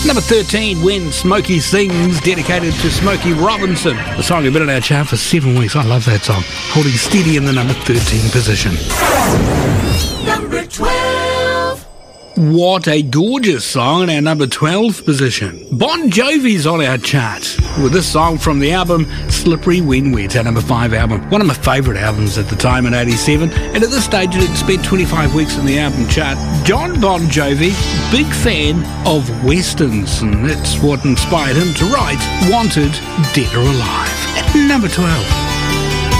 Number 13, When Smokey Sings, dedicated to Smokey Robinson. The song has been in our chart for 7 weeks. I love that song. Holding steady in the number 13 position. Number 12. What a gorgeous song in our number 12 position. Bon Jovi's on our chart with this song from the album Slippery When Wet, our number 5 album. One of my favourite albums at the time in 87, and at this stage it had spent 25 weeks in the album chart. John Bon Jovi, big fan of westerns, and that's what inspired him to write Wanted, Dead or Alive at number 12.